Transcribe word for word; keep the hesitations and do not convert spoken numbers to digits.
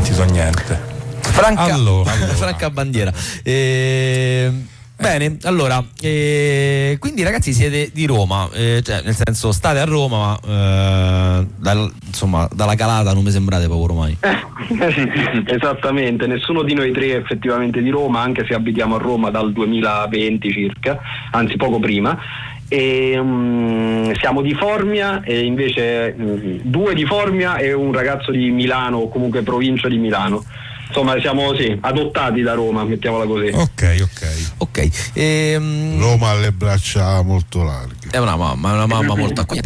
sentito niente. Franca, allora, allora. Franca Bandiera. E... Bene, allora, eh, quindi ragazzi siete di Roma, eh, cioè nel senso state a Roma, ma eh, dal, insomma dalla calata non mi sembrate proprio ormai. Esattamente, nessuno di noi tre è effettivamente di Roma, anche se abitiamo a Roma dal duemilaventi circa, anzi poco prima. E, um, siamo di Formia e invece um, due di Formia e un ragazzo di Milano o comunque provincia di Milano. Insomma siamo sì, adottati da Roma, mettiamola così. Ok, ok. Ok. Ehm... Roma ha le braccia molto larghe. È una mamma, è una mamma molto accogliente.